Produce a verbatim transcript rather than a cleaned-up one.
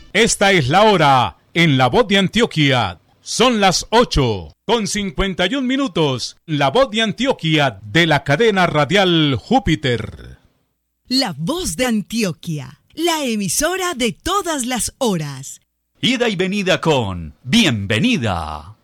Esta es la hora en La Voz de Antioquia. Son las ocho con cincuenta y un minutos. La Voz de Antioquia de la cadena radial Júpiter. La Voz de Antioquia, la emisora de todas las horas. Ida y venida con Bienvenida.